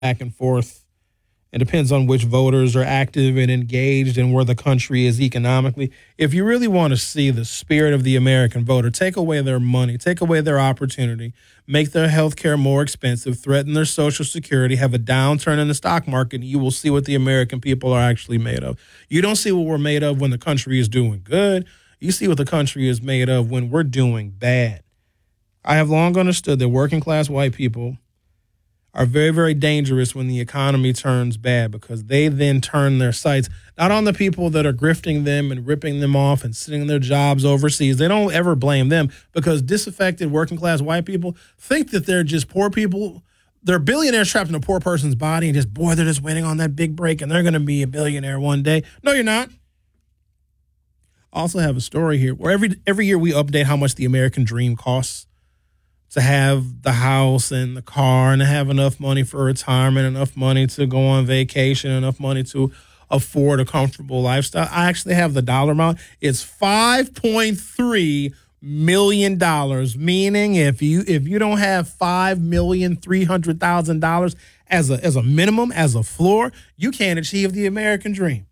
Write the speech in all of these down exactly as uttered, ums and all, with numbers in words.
back and forth. It depends on which voters are active and engaged and where the country is economically. If you really want to see the spirit of the American voter, take away their money, take away their opportunity, make their health care more expensive, threaten their Social Security, have a downturn in the stock market, and you will see what the American people are actually made of. You don't see what we're made of when the country is doing good. You see what the country is made of when we're doing bad. I have long understood that working class white people are very, very dangerous when the economy turns bad, because they then turn their sights not on the people that are grifting them and ripping them off and sitting in their jobs overseas. They don't ever blame them, because disaffected working class white people think that they're just poor people. They're billionaires trapped in a poor person's body, and just, boy, they're just waiting on that big break and they're going to be a billionaire one day. No, you're not. I also have a story here where every every year we update how much the American dream costs. To have the house and the car and to have enough money for retirement, enough money to go on vacation, enough money to afford a comfortable lifestyle. I actually have the dollar amount. It's five point three million dollars, meaning if you if you don't have five million three hundred thousand dollars as a as a minimum, as a floor, you can't achieve the American dream.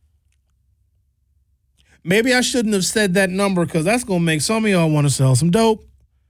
Maybe I shouldn't have said that number, because that's going to make some of y'all want to sell some dope.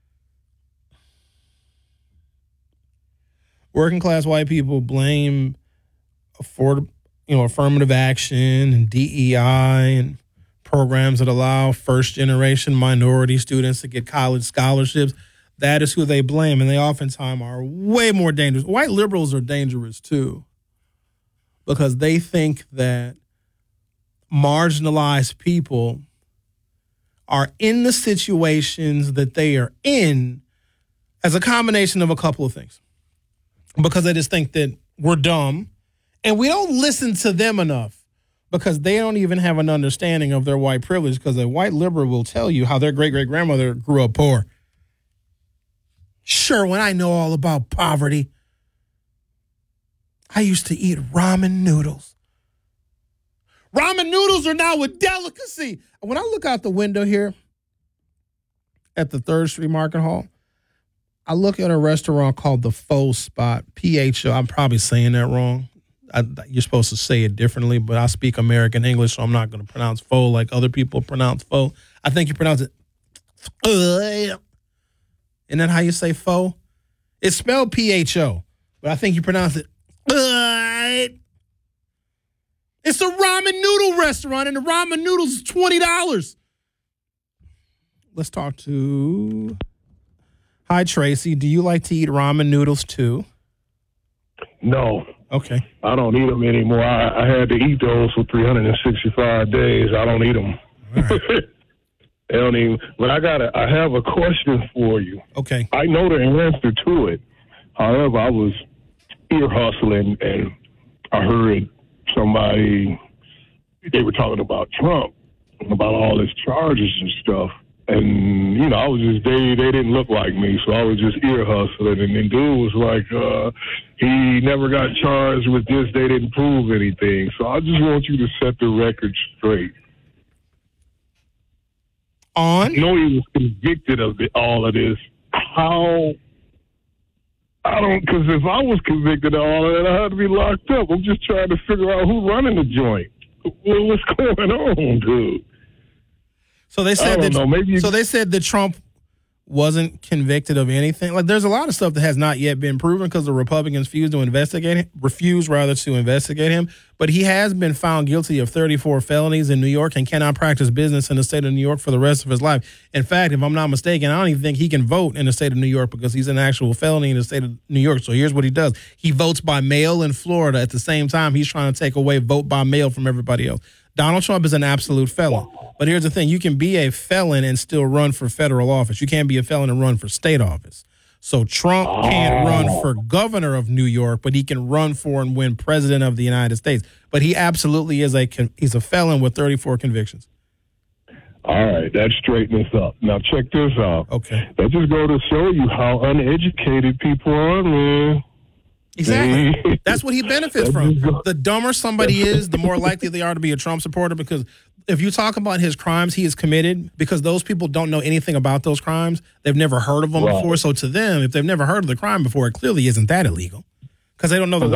Working class white people blame afford, you know, affirmative action and D E I and programs that allow first generation minority students to get college scholarships. That is who they blame, and they oftentimes are way more dangerous. White liberals are dangerous too, because they think that marginalized people are in the situations that they are in as a combination of a couple of things. Because they just think that we're dumb, and we don't listen to them enough, because they don't even have an understanding of their white privilege, because a white liberal will tell you how their great-great-grandmother grew up poor. Sure, when I know all about poverty, I used to eat ramen noodles. Ramen noodles are now a delicacy. When I look out the window here at the third Street Market Hall, I look at a restaurant called the Pho Spot, P H O. I'm probably saying that wrong. I, you're supposed to say it differently, but I speak American English, so I'm not going to pronounce pho like other people pronounce pho. I think you pronounce it. Isn't that how you say pho? It's spelled P H O, but I think you pronounce it. It's a ramen noodle restaurant, and the ramen noodles is twenty dollars. Let's talk to... Hi, Tracy. Do you like to eat ramen noodles too? No. Okay. I don't eat them anymore. I, I had to eat those for three hundred sixty-five days. I don't eat them. All right. I don't even. But I got. I have a question for you. Okay. I know the answer to it. However, I was ear hustling and I heard somebody. They were talking about Trump, about all his charges and stuff. And, you know, I was just, they, they didn't look like me, so I was just ear hustling. And then dude was like, uh, he never got charged with this. They didn't prove anything. So I just want you to set the record straight. On? I know he was convicted of the, all of this. How? I don't, because if I was convicted of all of that, I had to be locked up. I'm just trying to figure out who's running the joint. What's going on, dude? So they said that. Know, maybe so they said that Trump wasn't convicted of anything. Like, there's a lot of stuff that has not yet been proven because the Republicans refused to investigate him, refused rather to investigate him. But he has been found guilty of thirty-four felonies in New York and cannot practice business in the state of New York for the rest of his life. In fact, if I'm not mistaken, I don't even think he can vote in the state of New York because he's an actual felony in the state of New York. So here's what he does: he votes by mail in Florida. At the same time, he's trying to take away vote by mail from everybody else. Donald Trump is an absolute felon. But here's the thing. You can be a felon and still run for federal office. You can't be a felon and run for state office. So Trump can't run for governor of New York, but he can run for and win president of the United States. But he absolutely is a he's a felon with thirty-four convictions. All right, that straightens us up. Now check this out. Okay. That just go to show you how uneducated people are, man. Exactly. That's what he benefits from. The dumber somebody is, the more likely they are to be a Trump supporter, because if you talk about his crimes he has committed, because those people don't know anything about those crimes, they've never heard of them right. before. So to them, if they've never heard of the crime before, it clearly isn't that illegal because they don't know the